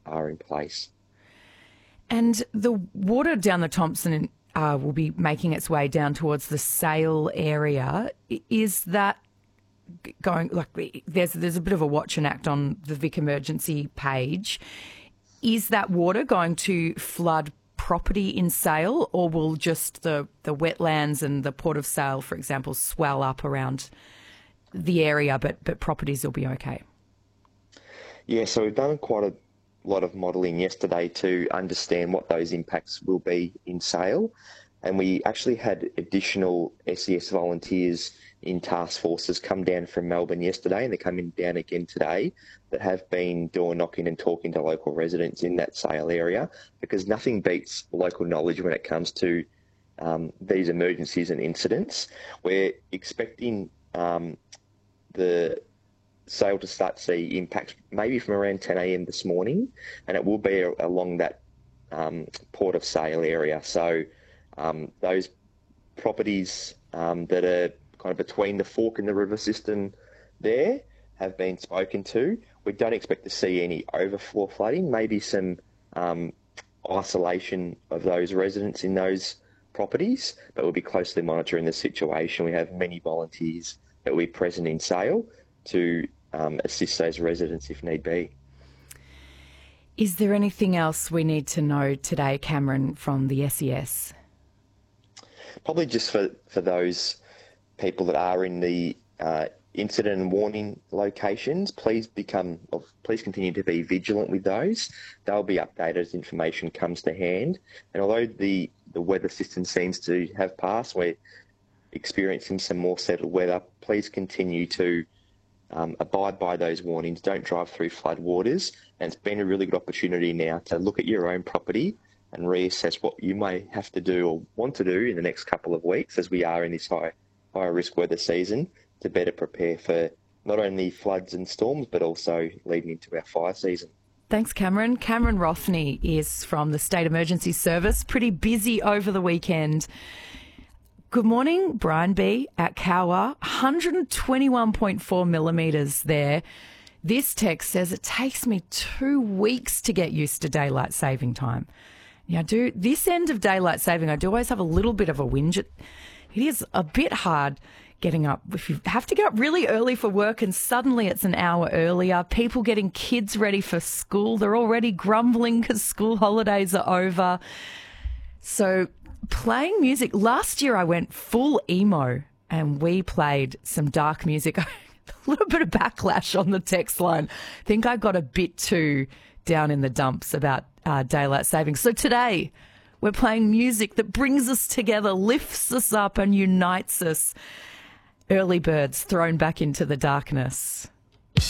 are in place. And the water down the Thompson will be making its way down towards the Sale area. Is that going, like, there's a bit of a watch and act on the Vic Emergency page. Is that water going to flood property in Sale, or will just the wetlands and the Port of Sale, for example, swell up around the area, but properties will be okay? Yeah, so we've done quite a lot of modelling yesterday to understand what those impacts will be in Sale. And we actually had additional SES volunteers in task forces come down from Melbourne yesterday, and they're coming down again today, that have been door knocking and talking to local residents in that Sale area, because nothing beats local knowledge when it comes to these emergencies and incidents. We're expecting the Sale to start to see impacts maybe from around 10 a.m. this morning, and it will be along that Port of Sale area. So those properties that are kind of between the fork and the river system there have been spoken to. We don't expect to see any overflow flooding, maybe some isolation of those residents in those properties, but we'll be closely monitoring the situation. We have many volunteers that will be present in Sale to assist those residents if need be. Is there anything else we need to know today, Cameron, from the SES? Probably just for those people that are in the incident and warning locations, please continue to be vigilant with those. They'll be updated as information comes to hand. And although the weather system seems to have passed, we're experiencing some more settled weather, please continue to abide by those warnings. Don't drive through flood waters. And it's been a really good opportunity now to look at your own property and reassess what you may have to do or want to do in the next couple of weeks, as we are in this higher risk weather season, to better prepare for not only floods and storms, but also leading into our fire season. Thanks, Cameron. Cameron Rothney is from the State Emergency Service. Pretty busy over the weekend. Good morning, Brian B. at Cowra. 121.4 millimetres there. This text says it takes me 2 weeks to get used to daylight saving time. Yeah, this end of daylight saving, I do always have a little bit of a whinge. It is a bit hard getting up. If you have to get up really early for work and suddenly it's an hour earlier, people getting kids ready for school, they're already grumbling because school holidays are over. So playing music. Last year I went full emo and we played some dark music. A little bit of backlash on the text line. I think I got a bit too down in the dumps about daylight saving. So today we're playing music that brings us together, lifts us up and unites us. Early birds thrown back into the darkness.